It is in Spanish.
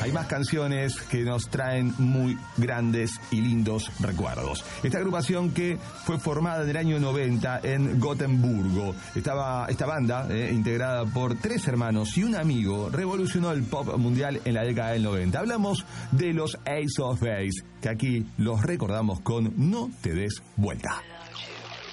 hay más canciones que nos traen muy grandes y lindos recuerdos. Esta agrupación que fue formada en el año 90 en Gotemburgo. Esta banda, integrada por 3 hermanos y un amigo, revolucionó el pop mundial en la década del 90. Hablamos de los Ace of Base, que aquí los recordamos con No te des vuelta.